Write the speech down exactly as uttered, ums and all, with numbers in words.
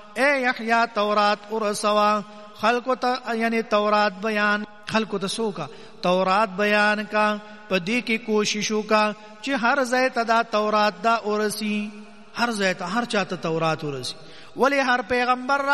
اے یحییٰ تورات ورسوا خلقو تا یعنی تورات بیان خلقو تا سوکا تورات بیان کا پدی کی کوششو کا چی ہر ځای ته دا تورات دا ورسی، ہر ځای ته هر چاته تورات ورسی. ولی ہر پیغمبر